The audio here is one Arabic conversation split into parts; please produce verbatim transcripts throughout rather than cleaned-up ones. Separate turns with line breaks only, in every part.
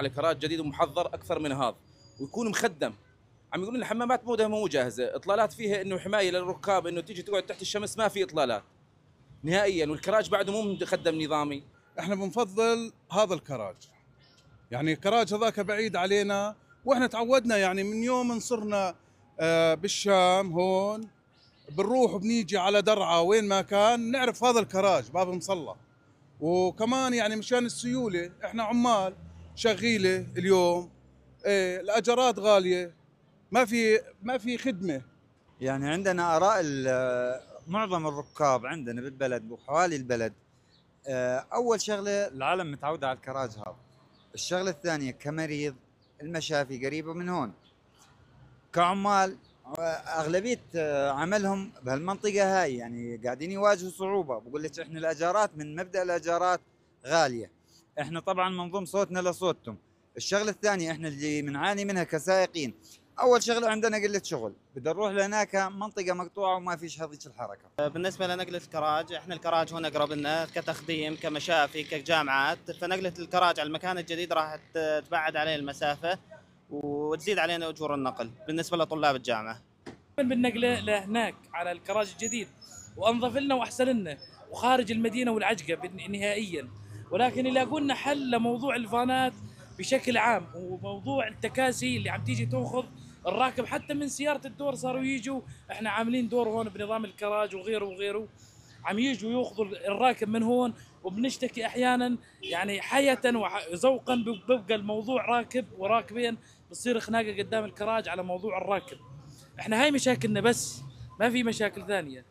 على كراج جديد ومحضر اكثر من هذا ويكون مخدم. عم يقولون الحمامات مو مو جاهزه، اطلالات فيها انه حمايه للركاب، انه تيجي تقعد تحت الشمس ما في اطلالات نهائيا، والكراج بعده مو مخدم نظامي.
احنا بنفضل هذا الكراج، يعني الكراج هذاك بعيد علينا، واحنا تعودنا يعني من يوم صرنا آه بالشام هون بنروح وبنيجي على درعا وين ما كان نعرف هذا الكراج باب مصلى. وكمان يعني مشان السيوله احنا عمال شغيله اليوم، ايه الاجارات غاليه، ما في ما في خدمه.
يعني عندنا آراء ال- معظم الركاب عندنا بالبلد وحوالي البلد. آه، أول شغلة العالم متعودة على الكراج هذا. الشغلة الثانية كمريض المشافي قريبة من هون. كعمال آه، أغلبية آه، عملهم بهالمنطقة هاي، يعني قاعدين يواجهوا صعوبة. بقول لك إحنا الأجارات من مبدأ الأجارات غالية. إحنا طبعا منضم صوتنا لصوتهم. الشغلة الثانية إحنا اللي بنعاني منها كسائقين، اول شغله عندنا قله شغل، بدنا نروح لهناك منطقه مقطوعه وما فيش هذيك الحركه.
بالنسبه لنقله الكراج، احنا الكراج هنا قرب لنا كتخديم كمشافي كجامعات، فنقله الكراج على المكان الجديد راح تبعد عليه المسافه وتزيد علينا اجور النقل بالنسبه لطلاب الجامعه.
بالنقله لهناك على الكراج الجديد وانظف لنا واحسن لنا وخارج المدينه والعجقه نهائيا، ولكن يلاقوا لنا حل لموضوع الفانات بشكل عام، وموضوع التكاسي اللي عم تيجي تاخذ الراكب حتى من سياره الدور. صاروا يجوا، احنا عاملين دور هون بنظام الكراج وغيره وغيره، عم يجوا ياخذوا الراكب من هون، وبنشتكي احيانا يعني حياه وذوقا بيبقى الموضوع راكب وراكبين، بتصير خناقه قدام الكراج على موضوع الراكب. احنا هاي مشاكلنا بس، ما في مشاكل ثانيه.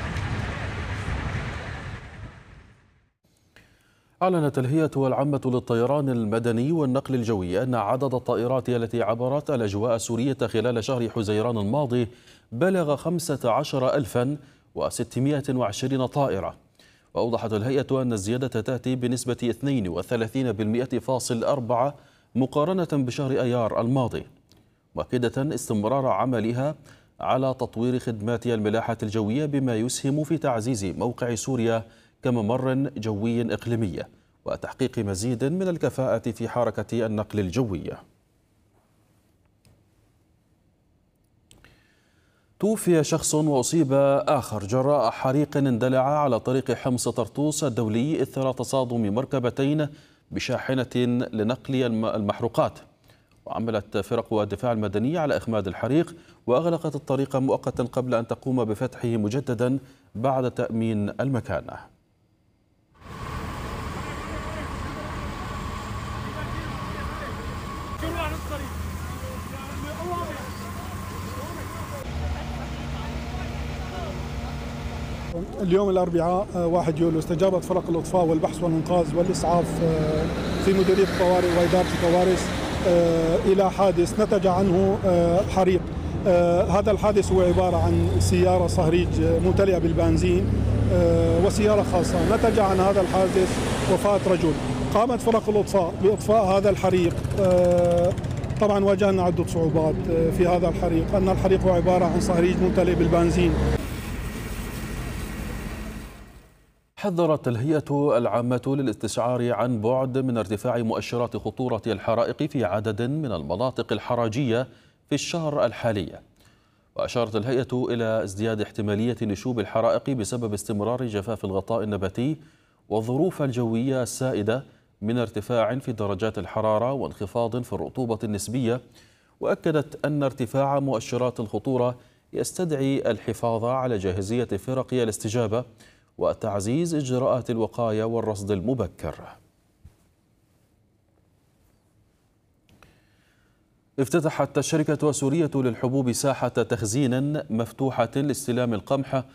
أعلنت الهيئة العامة للطيران المدني والنقل الجوي أن عدد الطائرات التي عبرت الأجواء السورية خلال شهر حزيران الماضي بلغ خمسة عشر ألفا وستمائة وعشرين طائرة. وأوضحت الهيئة أن الزيادة تأتي بنسبة اثنين وثلاثين بالمئة فاصل أربعة مقارنة بشهر أيار الماضي، مؤكدة استمرار عملها على تطوير خدمات الملاحة الجوية بما يسهم في تعزيز موقع سوريا كممر جوي إقليمي وتحقيق مزيد من الكفاءة في حركة النقل الجوي. توفي شخص وأصيب آخر جراء حريق اندلع على طريق حمص طرطوس الدولي إثر تصادم مركبتين بشاحنة لنقل المحروقات. وعملت فرق الدفاع المدني على إخماد الحريق وأغلقت الطريق مؤقتا قبل أن تقوم بفتحه مجددا بعد تأمين المكان.
اليوم الأربعاء واحد يوليو استجابت فرق الإطفاء والبحث والإنقاذ والإسعاف في مديرية الطوارئ وإدارة الكوارث إلى حادث نتج عنه حريق. هذا الحادث هو عبارة عن سيارة صهريج ممتلئة بالبنزين وسيارة خاصة. نتج عن هذا الحادث وفاة رجل. قامت فرق الإطفاء بإطفاء هذا الحريق. طبعا واجهنا عدة صعوبات في هذا الحريق، أن الحريق هو عبارة عن صهريج ممتلئ بالبنزين.
حذرت الهيئة العامة للاستشعار عن بعد من ارتفاع مؤشرات خطورة الحرائق في عدد من المناطق الحراجية في الشهر الحالي. وأشارت الهيئة إلى ازدياد احتمالية نشوب الحرائق بسبب استمرار جفاف الغطاء النباتي والظروف الجوية السائدة من ارتفاع في درجات الحرارة وانخفاض في الرطوبة النسبية. وأكدت أن ارتفاع مؤشرات الخطورة يستدعي الحفاظ على جاهزية فرق الاستجابة وتعزيز إجراءات الوقاية والرصد المبكر. افتتحت الشركة السورية للحبوب ساحة تخزين مفتوحة لاستلام القمح